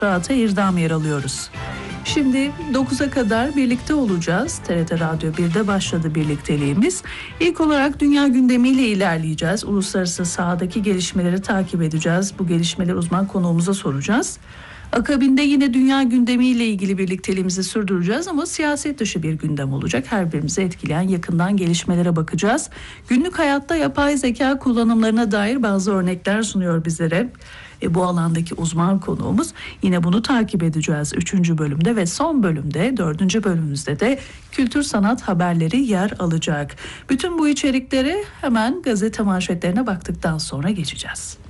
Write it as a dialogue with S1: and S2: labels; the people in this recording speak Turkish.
S1: Rahat'a İrdam yer alıyoruz. Şimdi 9'a kadar birlikte olacağız. TRT Radyo 1'de başladı birlikteliğimiz. İlk olarak dünya gündemiyle ilerleyeceğiz. Uluslararası sahadaki gelişmeleri takip edeceğiz. Bu gelişmeleri uzman konuğumuza soracağız. Akabinde yine dünya gündemiyle ilgili birlikteliğimizi sürdüreceğiz ama siyaset dışı bir gündem olacak. Her birimizi etkileyen yakından gelişmelere bakacağız. Günlük hayatta yapay zeka kullanımlarına dair bazı örnekler sunuyor bizlere. Bu alandaki uzman konuğumuz. Yine bunu takip edeceğiz 3. bölümde ve son bölümde 4. bölümümüzde de kültür sanat haberleri yer alacak. Bütün bu içeriklere hemen gazete manşetlerine baktıktan sonra geçeceğiz.